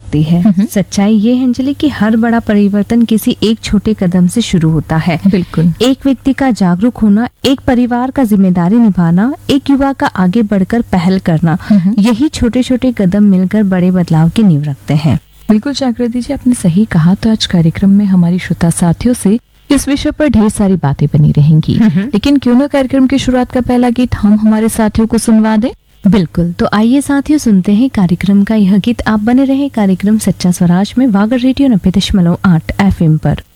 सकती है। सच्चाई ये है अंजलि कि हर बड़ा परिवर्तन किसी एक छोटे कदम से शुरू होता है। बिल्कुल। एक व्यक्ति का जागरूक होना, एक परिवार का जिम्मेदारी निभाना, एक युवा का आगे बढ़कर पहल करना, यही छोटे छोटे कदम मिलकर बड़े बदलाव की नींव रखते हैं। बिल्कुल जागृति जी, आपने सही कहा। तो आज कार्यक्रम में हमारी श्रोता साथियों से इस विषय पर ढेर सारी बातें बनी रहेंगी, लेकिन क्यों न कार्यक्रम की शुरुआत का पहला गीत हम हमारे साथियों को सुनवा दें। बिल्कुल, तो आइए साथियों सुनते हैं कार्यक्रम का यह गीत। आप बने रहे कार्यक्रम सच्चा स्वराज में वागर रेडियो 90.8 FM पर।